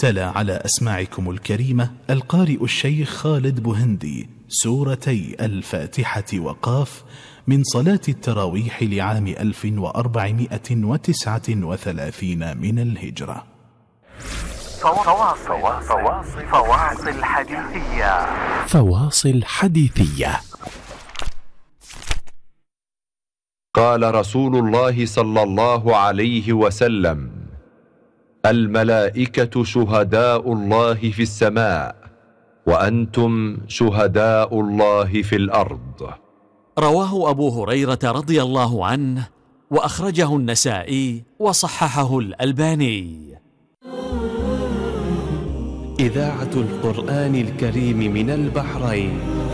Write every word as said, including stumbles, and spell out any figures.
تلا على أسماعكم الكريمة القارئ الشيخ خالد بوهندي سورتي الفاتحة وقاف من صلاة التراويح لعام ألف وأربعمائة وتسعة وثلاثين من الهجرة. فواصل فواصل فواصل حديثية فواصل حديثية. قال رسول الله صلى الله عليه وسلم: الملائكة شهداء الله في السماء، وأنتم شهداء الله في الأرض. رواه أبو هريرة رضي الله عنه، وأخرجه النسائي وصححه الألباني. إذاعة القرآن الكريم من البحرين.